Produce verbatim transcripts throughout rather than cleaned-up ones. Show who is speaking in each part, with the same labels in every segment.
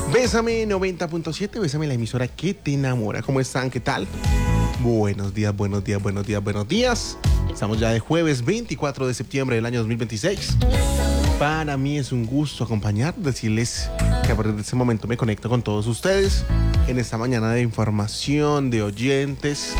Speaker 1: Bésame noventa punto siete, Bésame, la emisora que te enamora. ¿Cómo están? ¿Qué tal? Buenos días, buenos días, buenos días, buenos días. Estamos ya de jueves veinticuatro de septiembre del año dos mil veintiséis. Para mí es un gusto acompañar, decirles que a partir de este momento me conecto con todos ustedes en esta mañana de información, de oyentes,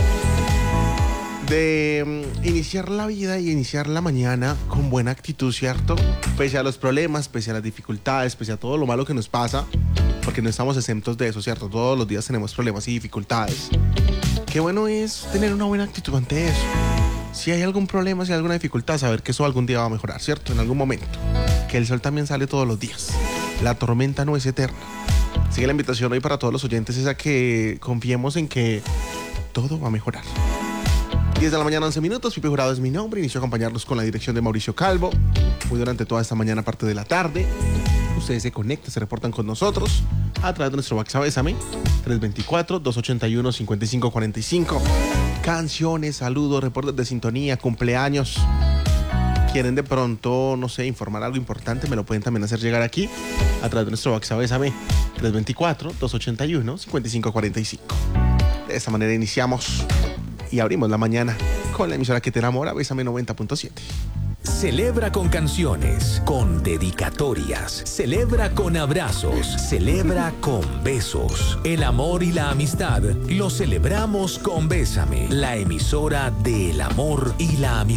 Speaker 1: de um, iniciar la vida y iniciar la mañana con buena actitud, ¿cierto? Pese a los problemas, pese a las dificultades, pese a todo lo malo que nos pasa, porque no estamos exentos de eso, ¿cierto? Todos los días tenemos problemas y dificultades. Qué bueno es tener una buena actitud ante eso. Si hay algún problema, si hay alguna dificultad, saber que eso algún día va a mejorar, ¿cierto? En algún momento. Que el sol también sale todos los días. La tormenta no es eterna. Así que la invitación hoy para todos los oyentes es a que confiemos en que todo va a mejorar. diez de la mañana, once minutos. Pipe Jurado es mi nombre. Inicio a acompañarlos con la dirección de Mauricio Calvo. Muy durante toda esta mañana, parte de la tarde. Ustedes se conectan, se reportan con nosotros a través de nuestro WhatsApp Bésame tres dos cuatro, dos ocho uno, cinco cinco cuatro cinco. Canciones, saludos, reportes de sintonía, cumpleaños. Quieren de pronto, no sé, informar algo importante, me lo pueden también hacer llegar aquí a través de nuestro WhatsApp Bésame tres dos cuatro, dos ocho uno, cinco cinco cuatro cinco. De esta manera iniciamos y abrimos la mañana con la emisora que te enamora, Bésame noventa punto siete.
Speaker 2: Celebra con canciones, con dedicatorias, celebra con abrazos, celebra con besos. El amor y la amistad lo celebramos con Bésame, la emisora del amor y la amistad.